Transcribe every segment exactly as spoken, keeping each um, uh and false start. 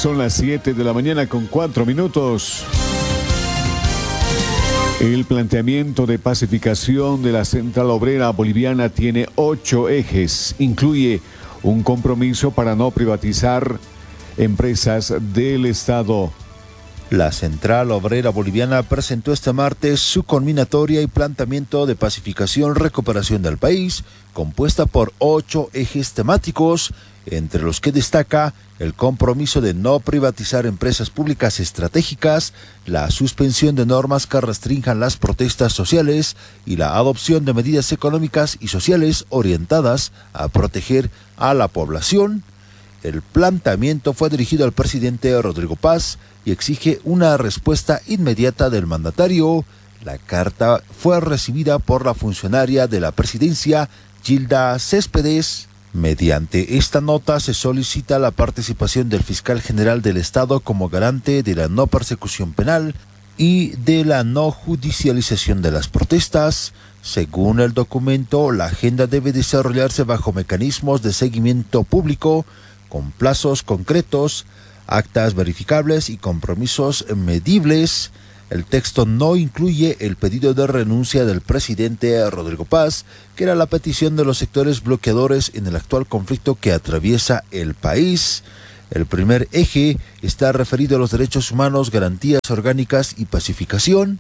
Son las siete de la mañana con cuatro minutos. El planteamiento de pacificación de la Central Obrera Boliviana tiene ocho ejes. Incluye un compromiso para no privatizar empresas del Estado. La Central Obrera Boliviana presentó este martes su conminatoria y planteamiento de pacificación y recuperación del país, compuesta por ocho ejes temáticos, entre los que destaca el compromiso de no privatizar empresas públicas estratégicas, la suspensión de normas que restrinjan las protestas sociales y la adopción de medidas económicas y sociales orientadas a proteger a la población. El planteamiento fue dirigido al presidente Rodrigo Paz y exige una respuesta inmediata del mandatario. La carta fue recibida por la funcionaria de la presidencia, Gilda Céspedes. Mediante esta nota se solicita la participación del fiscal general del Estado como garante de la no persecución penal y de la no judicialización de las protestas. Según el documento, la agenda debe desarrollarse bajo mecanismos de seguimiento público, con plazos concretos, actas verificables y compromisos medibles. El texto no incluye el pedido de renuncia del presidente Rodrigo Paz, que era la petición de los sectores bloqueadores en el actual conflicto que atraviesa el país. El primer eje está referido a los derechos humanos, garantías orgánicas y pacificación.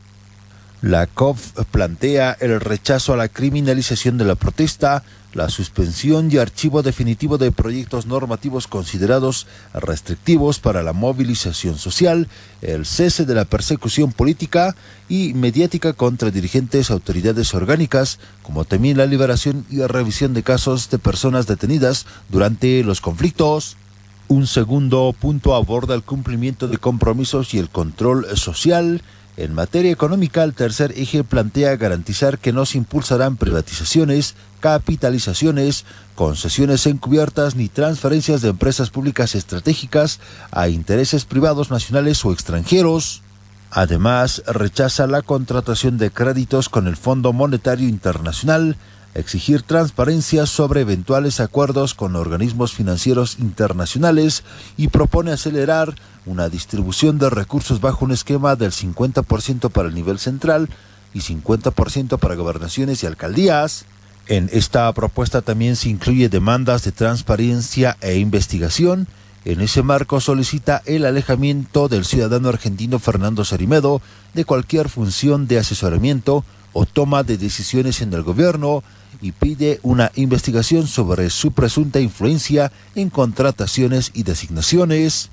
La C O F plantea el rechazo a la criminalización de la protesta, la suspensión y archivo definitivo de proyectos normativos considerados restrictivos para la movilización social, el cese de la persecución política y mediática contra dirigentes, autoridades orgánicas, como también la liberación y revisión de casos de personas detenidas durante los conflictos. Un segundo punto aborda el cumplimiento de compromisos y el control social. En materia económica, el tercer eje plantea garantizar que no se impulsarán privatizaciones, capitalizaciones, concesiones encubiertas ni transferencias de empresas públicas estratégicas a intereses privados nacionales o extranjeros. Además, rechaza la contratación de créditos con el Fondo Monetario Internacional, exigir transparencia sobre eventuales acuerdos con organismos financieros internacionales y propone acelerar una distribución de recursos bajo un esquema del cincuenta por ciento para el nivel central y cincuenta por ciento para gobernaciones y alcaldías. En esta propuesta también se incluye demandas de transparencia e investigación. En ese marco solicita el alejamiento del ciudadano argentino Fernando Cerrimedo de cualquier función de asesoramiento o toma de decisiones en el gobierno y pide una investigación sobre su presunta influencia en contrataciones y designaciones.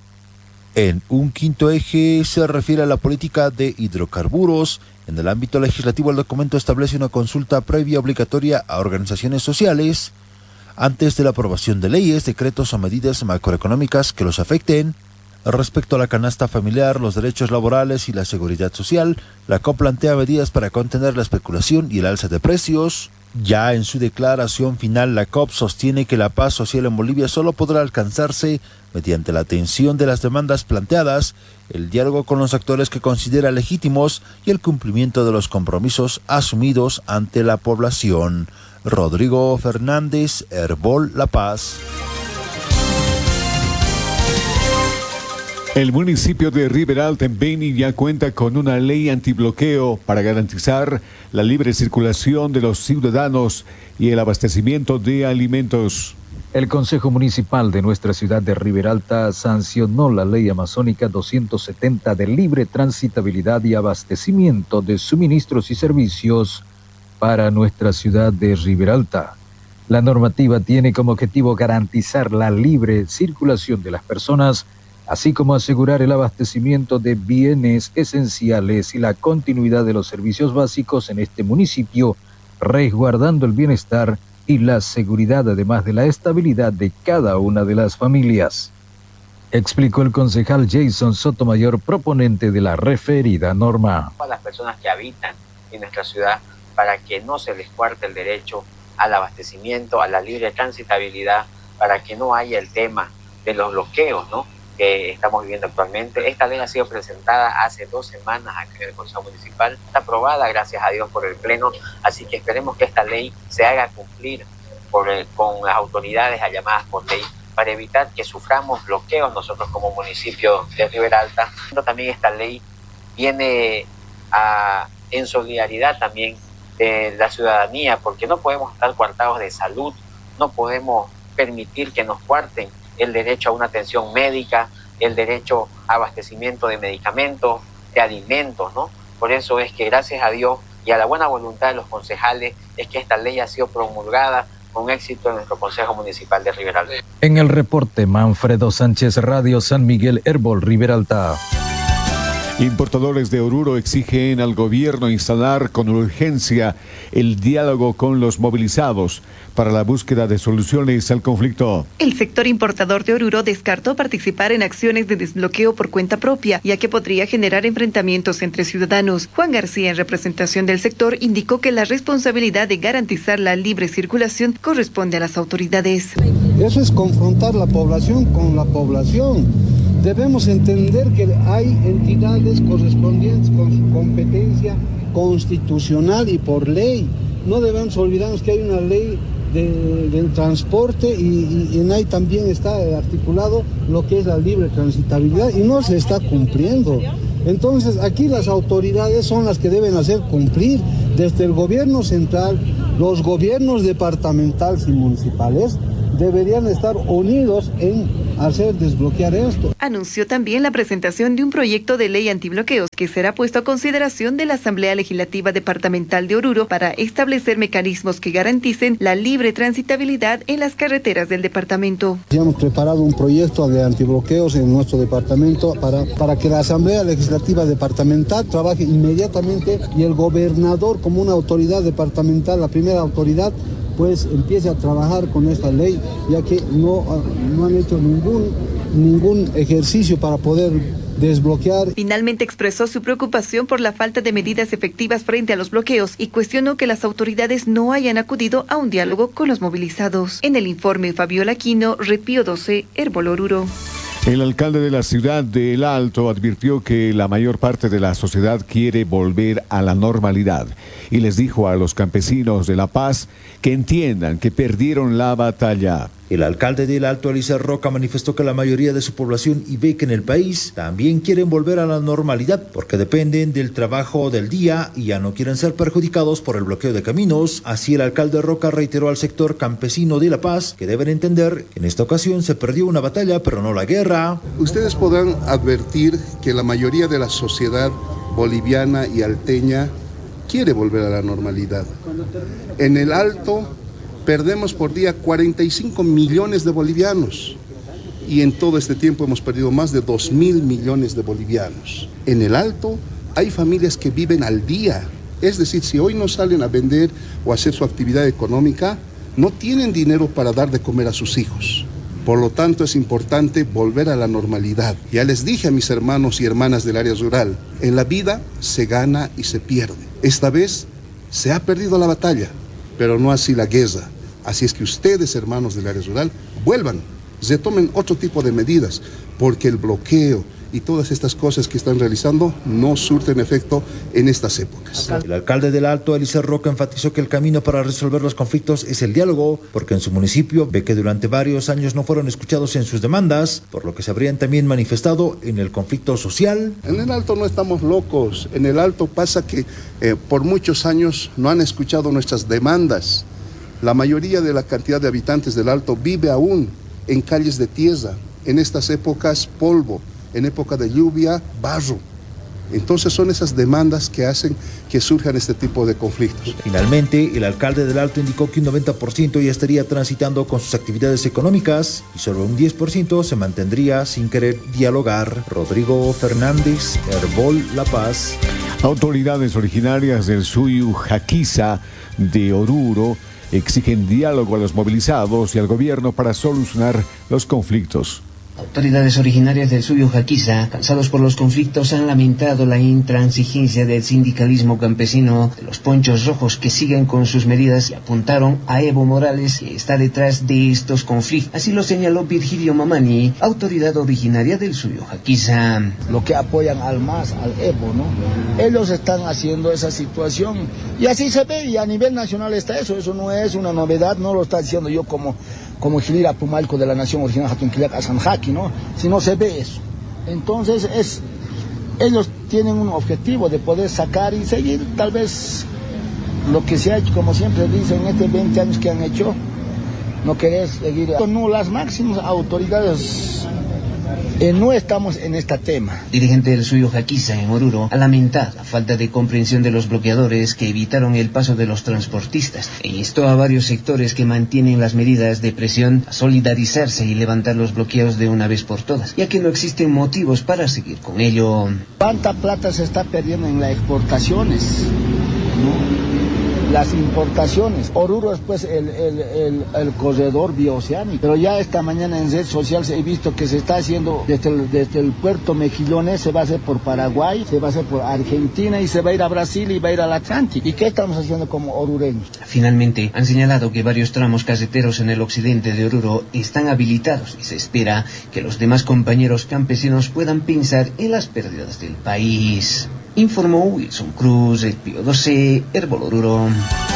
En un quinto eje se refiere a la política de hidrocarburos. En el ámbito legislativo, el documento establece una consulta previa obligatoria a organizaciones sociales antes de la aprobación de leyes, decretos o medidas macroeconómicas que los afecten. Respecto a la canasta familiar, los derechos laborales y la seguridad social, la C O P plantea medidas para contener la especulación y el alza de precios. Ya en su declaración final, la C O P sostiene que la paz social en Bolivia solo podrá alcanzarse mediante la atención de las demandas planteadas, el diálogo con los actores que considera legítimos y el cumplimiento de los compromisos asumidos ante la población. Rodrigo Fernández, Herbol La Paz. El municipio de Riberalta en Beni ya cuenta con una ley antibloqueo para garantizar la libre circulación de los ciudadanos y el abastecimiento de alimentos. El Consejo Municipal de nuestra ciudad de Riberalta sancionó la Ley Amazónica doscientos setenta de libre transitabilidad y abastecimiento de suministros y servicios para nuestra ciudad de Riberalta. La normativa tiene como objetivo garantizar la libre circulación de las personas, así como asegurar el abastecimiento de bienes esenciales y la continuidad de los servicios básicos en este municipio, resguardando el bienestar y la seguridad, además de la estabilidad de cada una de las familias, explicó el concejal Jason Sotomayor, proponente de la referida norma. A las personas que habitan en nuestra ciudad, para que no se les cuarte el derecho al abastecimiento, a la libre transitabilidad, para que no haya el tema de los bloqueos, ¿no?, que estamos viviendo actualmente. Esta ley ha sido presentada hace dos semanas aquí en el Consejo Municipal, está aprobada gracias a Dios por el Pleno, así que esperemos que esta ley se haga cumplir por el, con las autoridades llamadas por ley para evitar que suframos bloqueos nosotros como municipio de Riberalta. También esta ley viene a, en solidaridad también de la ciudadanía, porque no podemos estar coartados de salud, no podemos permitir que nos cuarten el derecho a una atención médica, el derecho a abastecimiento de medicamentos, de alimentos, ¿no? Por eso es que gracias a Dios y a la buena voluntad de los concejales es que esta ley ha sido promulgada con éxito en nuestro Consejo Municipal de Riberalta. En el reporte, Manfredo Sánchez, Radio San Miguel Herbol, Riberalta. Importadores de Oruro exigen al gobierno instalar con urgencia el diálogo con los movilizados para la búsqueda de soluciones al conflicto. El sector importador de Oruro descartó participar en acciones de desbloqueo por cuenta propia, ya que podría generar enfrentamientos entre ciudadanos. Juan García, en representación del sector, indicó que la responsabilidad de garantizar la libre circulación corresponde a las autoridades. Eso es confrontar la población con la población. Debemos entender que hay entidades correspondientes con su competencia constitucional y por ley. No debemos olvidarnos que hay una ley de, del transporte y, y en ahí también está articulado lo que es la libre transitabilidad y no se está cumpliendo. Entonces aquí las autoridades son las que deben hacer cumplir desde el gobierno central, los gobiernos departamentales y municipales deberían estar unidos en hacer desbloquear esto. Anunció también la presentación de un proyecto de ley antibloqueos que será puesto a consideración de la Asamblea Legislativa Departamental de Oruro para establecer mecanismos que garanticen la libre transitabilidad en las carreteras del departamento. Ya hemos preparado un proyecto de antibloqueos en nuestro departamento para, para que la Asamblea Legislativa Departamental trabaje inmediatamente y el gobernador como una autoridad departamental, la primera autoridad, pues empiece a trabajar con esta ley, ya que no, no han hecho ningún, ningún ejercicio para poder desbloquear. Finalmente expresó su preocupación por la falta de medidas efectivas frente a los bloqueos y cuestionó que las autoridades no hayan acudido a un diálogo con los movilizados. En el informe, Fabiola Aquino, Repío doce, Herbol Oruro. El alcalde de la ciudad de El Alto advirtió que la mayor parte de la sociedad quiere volver a la normalidad y les dijo a los campesinos de La Paz que entiendan que perdieron la batalla. El alcalde de El Alto, Eliezer Roca, manifestó que la mayoría de su población y ve que en el país también quieren volver a la normalidad porque dependen del trabajo del día y ya no quieren ser perjudicados por el bloqueo de caminos. Así el alcalde Roca reiteró al sector campesino de La Paz que deben entender que en esta ocasión se perdió una batalla pero no la guerra. Ustedes podrán advertir que la mayoría de la sociedad boliviana y alteña quiere volver a la normalidad. En El Alto perdemos por día cuarenta y cinco millones de bolivianos y en todo este tiempo hemos perdido más de dos mil millones de bolivianos. En El Alto hay familias que viven al día, es decir, si hoy no salen a vender o a hacer su actividad económica, no tienen dinero para dar de comer a sus hijos. Por lo tanto, es importante volver a la normalidad. Ya les dije a mis hermanos y hermanas del área rural, en la vida se gana y se pierde. Esta vez se ha perdido la batalla, pero no así la guerra. Así es que ustedes, hermanos del área rural, vuelvan, retomen otro tipo de medidas, porque el bloqueo y todas estas cosas que están realizando no surten efecto en estas épocas. El alcalde del Alto, Eliezer Roca, enfatizó que el camino para resolver los conflictos es el diálogo, porque en su municipio ve que durante varios años no fueron escuchados en sus demandas, por lo que se habrían también manifestado en el conflicto social. En El Alto no estamos locos, en El Alto pasa que eh, por muchos años no han escuchado nuestras demandas. La mayoría de la cantidad de habitantes del Alto vive aún en calles de tierra, en estas épocas polvo, en época de lluvia, barro. Entonces son esas demandas que hacen que surjan este tipo de conflictos. Finalmente, el alcalde del Alto indicó que un noventa por ciento ya estaría transitando con sus actividades económicas y solo un diez por ciento se mantendría sin querer dialogar. Rodrigo Fernández, Herbol, La Paz. Autoridades originarias del Suyu Jaquiza de Oruro exigen diálogo a los movilizados y al gobierno para solucionar los conflictos. Autoridades originarias del Suyu Jaquiza, cansados por los conflictos, han lamentado la intransigencia del sindicalismo campesino de los ponchos rojos que siguen con sus medidas y apuntaron a Evo Morales, que está detrás de estos conflictos. Así lo señaló Virgilio Mamani, autoridad originaria del Suyu Jaquiza. Lo que apoyan al MAS, al Evo, ¿no? Ellos están haciendo esa situación y así se ve y a nivel nacional está eso. Eso no es una novedad, no lo está diciendo yo como como Gilira Pumalco de la Nación Original Hatunquilac Asanjaki, ¿no? Si no se ve eso. Entonces es, ellos tienen un objetivo de poder sacar y seguir tal vez lo que se ha hecho, como siempre dicen, en estos veinte años que han hecho, no querés seguir. No, las máximas autoridades eh, no estamos en este tema. Dirigente del Suyo Jaquiza en Oruro ha lamentado la falta de comprensión de los bloqueadores que evitaron el paso de los transportistas e instó a varios sectores que mantienen las medidas de presión a solidarizarse y levantar los bloqueos de una vez por todas, ya que no existen motivos para seguir con ello. ¿Cuánta plata se está perdiendo en las exportaciones? ¿No? Las importaciones. Oruro es pues el, el, el, el corredor bioceánico, pero ya esta mañana en red social he visto que se está haciendo desde el, desde el puerto Mejillones, se va a hacer por Paraguay, se va a hacer por Argentina y se va a ir a Brasil y va a ir al Atlántico. ¿Y qué estamos haciendo como orureños? Finalmente, han señalado que varios tramos carreteros en el occidente de Oruro están habilitados y se espera que los demás compañeros campesinos puedan pensar en las pérdidas del país. Informó Wilson Cruz, del Pío doce, Herbol Oruro.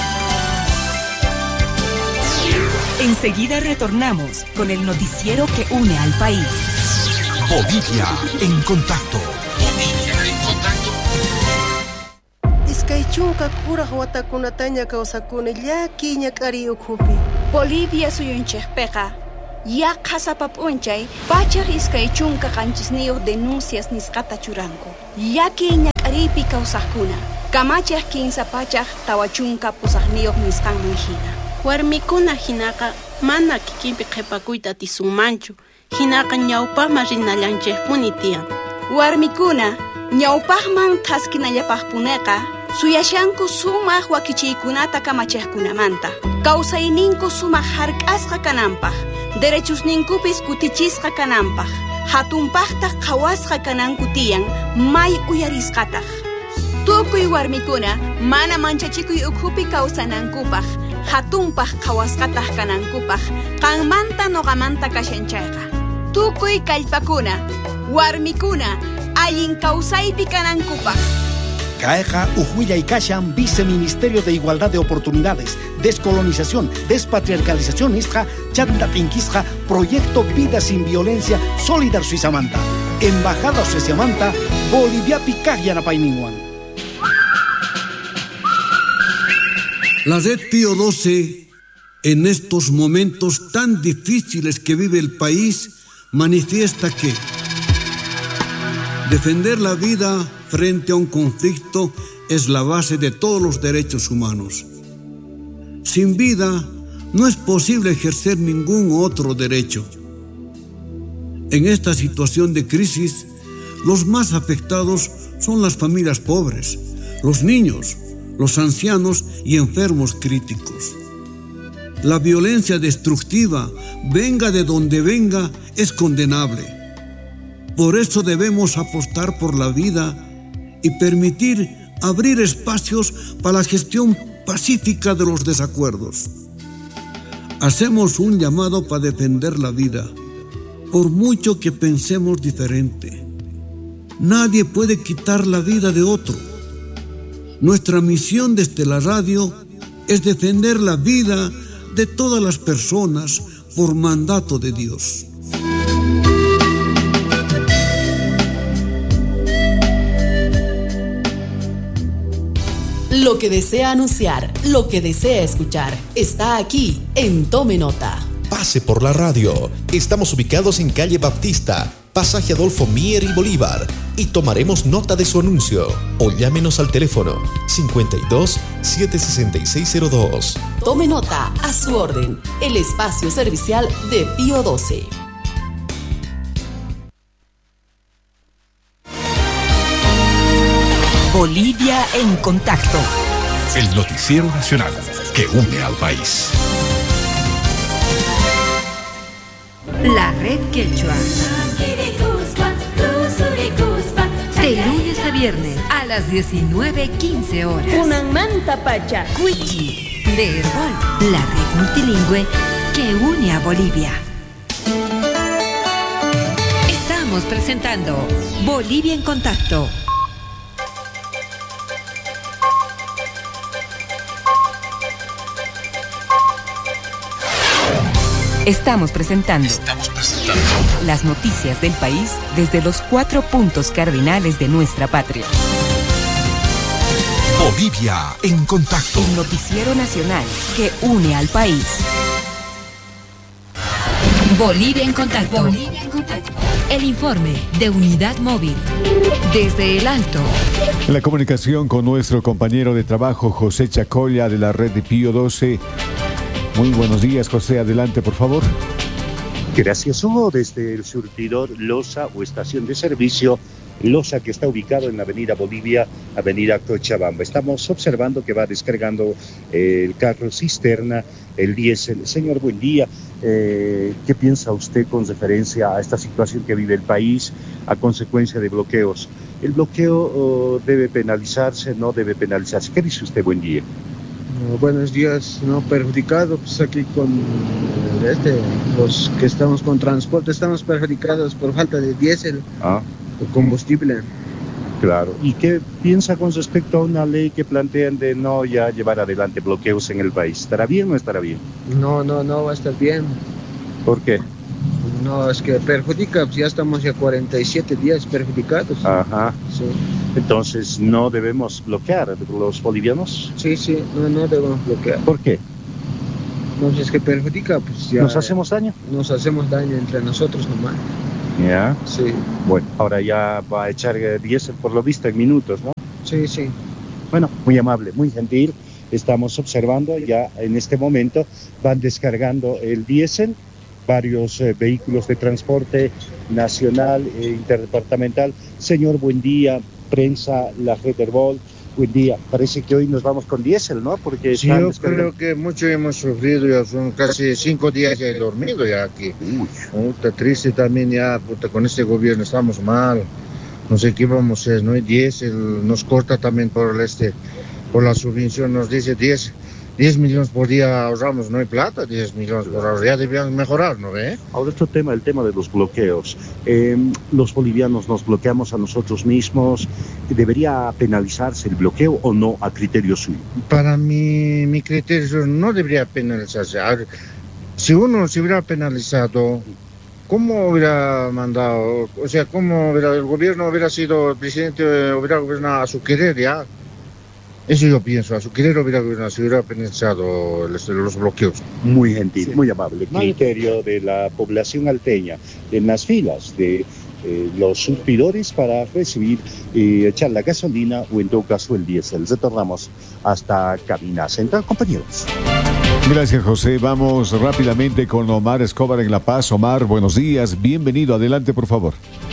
Enseguida retornamos con el noticiero que une al país. Bolivia en contacto. Bolivia en contacto. Iskaychunka kuraq watakunataña kawsakuni llaki ñak'ari ukhupi. Bolivia suyunchikpiqa yaqa sapap'unchay pachaq iskaychunka qanchisniyuq denuncias nisqata churanku. Yaki ñak'ariypi kawsaqkuna kamachiq kinsa pachaq tawachunka pusaqniyuq nisqanman hina. Warmikuna hinaqa mana kikinpi qhipakuyta atisunmanchu. Hinaqa ñawpaqman rinallanchikpuni tiyan. Warmikuna ñawpaqman qhaskinallapaqpuneqa suyashanku sumaq wakichiykunata kamachiqkunamanta. Kawsayninku sumaq hark'asqa kananpaq. Derechosninkupis kutichisqa kananpaq. Hatunpaqta qhawasqa kananku tiyan may uyarisqataq. Tukuy warmikuna mana manchachikuy ukhupi kawsanankupaq. Hatunpaq qhawasqataq kanankupaq. Qanmanta noqamanta kashanchayqa. Tukuy kallpakuna, warmikuna allin kawsaypi kanankupaq. Caeja Ujuilla y Kashan, Viceministerio de Igualdad de Oportunidades, Descolonización, Despatriarcalización Isja, Chantatinquisja, Proyecto Vida Sin Violencia, Solidar Suizamanta, Embajada Suizamanta, Bolivia Picagyan Apaininguan. La red Pío doce, en estos momentos tan difíciles que vive el país, manifiesta que defender la vida frente a un conflicto es la base de todos los derechos humanos. Sin vida no es posible ejercer ningún otro derecho. En esta situación de crisis, los más afectados son las familias pobres, los niños, los ancianos y enfermos críticos. La violencia destructiva, venga de donde venga, es condenable. Por eso debemos apostar por la vida y permitir abrir espacios para la gestión pacífica de los desacuerdos. Hacemos un llamado para defender la vida, por mucho que pensemos diferente. Nadie puede quitar la vida de otro. Nuestra misión desde la radio es defender la vida de todas las personas por mandato de Dios. Lo que desea anunciar, lo que desea escuchar, está aquí en Tome Nota. Pase por la radio. Estamos ubicados en calle Baptista, pasaje Adolfo Mier y Bolívar, y tomaremos nota de su anuncio. O llámenos al teléfono cincuenta y dos, setecientos sesenta y seis cero dos. Tome Nota, a su orden, el espacio servicial de Pío doce. Bolivia en contacto. El noticiero nacional que une al país. La red Quechua. De lunes a viernes a las diecinueve quince horas. Kunanmanta pacha. Cuichi de Herbol. La red multilingüe que une a Bolivia. Estamos presentando Bolivia en contacto. Estamos presentando, Estamos presentando las noticias del país desde los cuatro puntos cardinales de nuestra patria. Bolivia en contacto. El noticiero nacional que une al país. Bolivia en contacto. Bolivia en contacto. El informe de Unidad Móvil. Desde el Alto. En la comunicación con nuestro compañero de trabajo, José Chacolla, de la red de Pío doce. Muy buenos días, José. Adelante, por favor. Gracias, Hugo. Desde el surtidor Loza o estación de servicio Loza, que está ubicado en la avenida Bolivia, avenida Cochabamba. Estamos observando que va descargando eh, el carro cisterna, el diésel. Señor, buen día. Eh, ¿Qué piensa usted con referencia a esta situación que vive el país a consecuencia de bloqueos? ¿El bloqueo oh, debe penalizarse, no debe penalizarse? ¿Qué dice usted? Buen día. Uh, buenos días, no perjudicado, pues aquí con este, los que estamos con transporte, estamos perjudicados por falta de diésel. Ah. Combustible. Claro. ¿Y qué piensa con respecto a una ley que plantean de no ya llevar adelante bloqueos en el país? ¿Estará bien o no estará bien? No, no, no va a estar bien. ¿Por qué? No, es que perjudica, pues ya estamos ya cuarenta y siete días perjudicados. Ajá. Sí. Entonces, ¿no debemos bloquear los bolivianos? Sí, sí, no, no debemos bloquear. ¿Por qué? No, si es que perjudica, pues ya... ¿Nos hacemos daño? Nos hacemos daño entre nosotros nomás. Ya. Sí. Bueno, ahora ya va a echar diésel por lo visto en minutos, ¿no? Sí, sí. Bueno, muy amable, muy gentil. Estamos observando ya en este momento van descargando el diésel, varios eh, vehículos de transporte nacional e interdepartamental. Señor, buen día, prensa, la red Herbol. Buen día. Parece que hoy nos vamos con diésel, ¿no? Porque sí, yo creo que mucho hemos sufrido, ya son casi cinco días ya he dormido ya aquí. Uy. Puta, triste también ya, puta, con este gobierno estamos mal. No sé qué vamos a hacer, no hay diésel, nos corta también por el este, por la subvención, nos dice diez millones por día ahorramos, no hay plata, diez millones por ahorrar, ya debíamos mejorar, ¿no ve? Ahora otro tema, el tema de los bloqueos. Eh, los bolivianos nos bloqueamos a nosotros mismos. ¿Debería penalizarse el bloqueo o no a criterio suyo? Para mí, mi criterio no debería penalizarse. A ver, si uno se hubiera penalizado, ¿cómo hubiera mandado? O sea, ¿cómo hubiera, el gobierno hubiera sido, el presidente hubiera gobernado a su querer ya? Eso yo pienso, a su querer hubiera, se hubiera penalizado los, los bloqueos. Muy gentil, sí. Muy amable. Criterio de la población alteña en las filas de eh, los surtidores para recibir y eh, echar la gasolina o en todo caso el diésel. Retornamos hasta cabina central, compañeros. Gracias, José. Vamos rápidamente con Omar Escobar en La Paz. Omar, buenos días. Bienvenido. Adelante, por favor.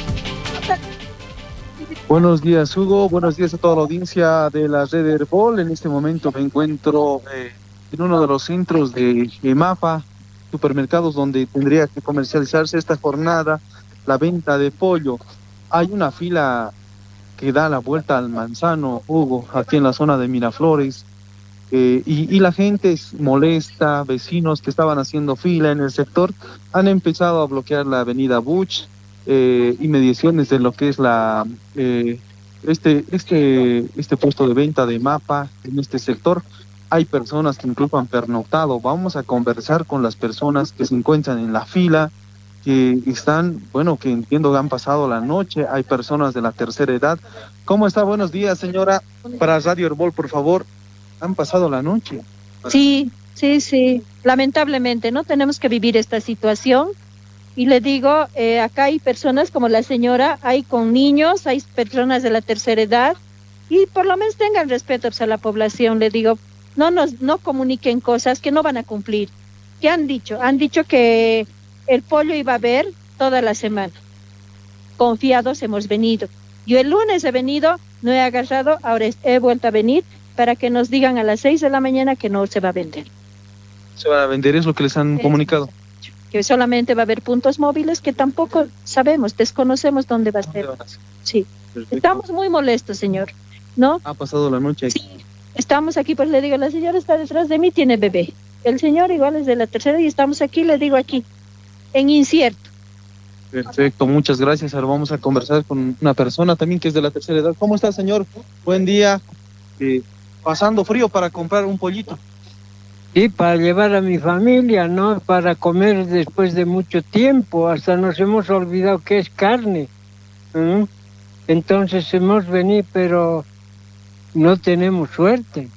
Buenos días, Hugo. Buenos días a toda la audiencia de la red Herbol. En este momento me encuentro eh, en uno de los centros de EMAPA, supermercados donde tendría que comercializarse esta jornada la venta de pollo. Hay una fila que da la vuelta al manzano, Hugo, aquí en la zona de Miraflores. Eh, y, y la gente es molesta, vecinos que estaban haciendo fila en el sector han empezado a bloquear la avenida Buch, Eh, inmediaciones de lo que es la eh, este este este puesto de venta de mapa en este sector. Hay personas que incluso han pernoctado. Vamos a conversar con las personas que se encuentran en la fila, que están, bueno, que entiendo que han pasado la noche. Hay personas de la tercera edad. ¿Cómo está? Buenos días, señora. Para Radio Herbol, por favor. Han pasado la noche. Sí, sí, sí. Lamentablemente, ¿no? Tenemos que vivir esta situación. Y le digo, eh, acá hay personas como la señora, hay con niños, hay personas de la tercera edad, y por lo menos tengan respeto pues, a la población. Le digo, no nos no comuniquen cosas que no van a cumplir. ¿Qué han dicho? Han dicho que el pollo iba a haber toda la semana. Confiados hemos venido. Yo el lunes he venido, no he agarrado, ahora he vuelto a venir para que nos digan a las seis de la mañana que no se va a vender. ¿Se va a vender? ¿Es lo que les han eh, comunicado? Que solamente va a haber puntos móviles que tampoco sabemos, desconocemos dónde va a ser. Sí, perfecto. Estamos muy molestos, señor, ¿no? Ha pasado la noche aquí. Sí, estamos aquí, pues le digo, la señora está detrás de mí, tiene bebé. El señor igual es de la tercera y estamos aquí, le digo aquí, en incierto. Perfecto, muchas gracias. Ahora vamos a conversar con una persona también que es de la tercera edad. ¿Cómo está, señor? Buen día. Eh, pasando frío para comprar un pollito. Sí, para llevar a mi familia, ¿no? Para comer después de mucho tiempo. Hasta nos hemos olvidado que es carne. ¿eh? Entonces hemos venido, pero no tenemos suerte.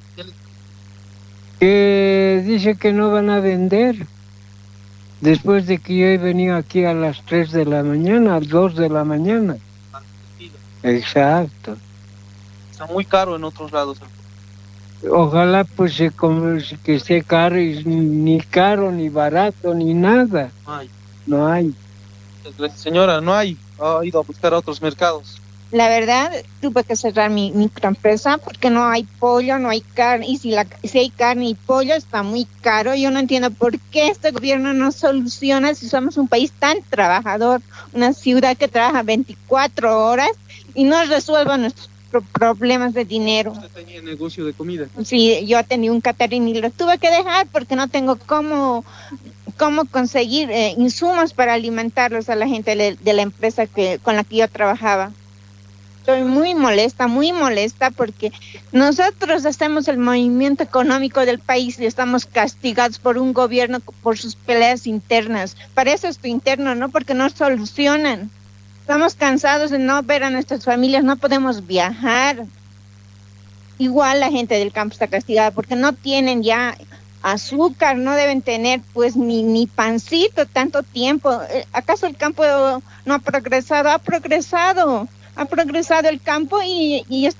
Que dice que no van a vender. Después de que yo he venido aquí a las tres de la mañana, a las dos de la mañana. Exacto. Está muy caro en otros lados. Ojalá pues se com- que esté caro, y ni caro, ni barato, ni nada. No hay. No hay. Señora, no hay. Ha ido a buscar a otros mercados. La verdad, tuve que cerrar mi microempresa porque no hay pollo, no hay carne. Y si, la, si hay carne y pollo, está muy caro. Yo no entiendo por qué este gobierno no soluciona si somos un país tan trabajador, una ciudad que trabaja veinticuatro horas y no resuelve nuestros pro- problemas de dinero. Usted tenía negocio de comida. Sí, yo tenía un catering y lo tuve que dejar porque no tengo cómo, cómo conseguir eh, insumos para alimentarlos a la gente de, de la empresa que, con la que yo trabajaba. Estoy muy molesta, muy molesta porque nosotros hacemos el movimiento económico del país y estamos castigados por un gobierno por sus peleas internas. Para eso es tu interno, ¿no? Porque no solucionan. Estamos cansados de no ver a nuestras familias, no podemos viajar. Igual la gente del campo está castigada porque no tienen ya azúcar, no deben tener pues ni, ni pancito tanto tiempo. ¿Acaso el campo no ha progresado? Ha progresado. Ha progresado el campo y, y está